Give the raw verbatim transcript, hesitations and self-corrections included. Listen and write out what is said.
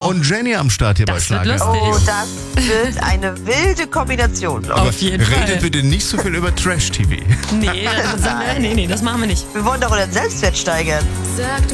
und Jenny am Start hier Das bei wird Schlager. lustig. Oh, das wird eine wilde Kombination, glaube ich. Auf jeden Redet Fall. bitte nicht so viel über Trash-T V. Nee, das, nee, nee, das machen wir nicht. Wir wollen doch unseren Selbstwert steigern. Sag